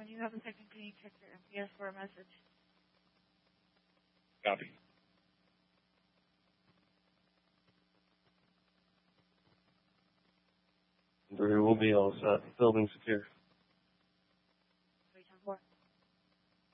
When you have a second, can you check your MPS for a message? Copy. We'll be all set. Building secure.